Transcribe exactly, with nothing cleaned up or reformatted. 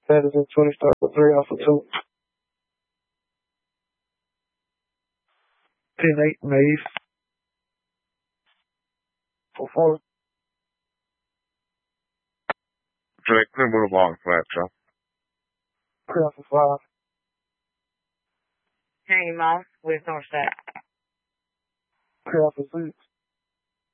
That is a twenty start for three off of two. ten eight Maeve. For four. Drake, then move on, flat, Joe. Three off of five. Hanging Moss with Northside. Three off of six.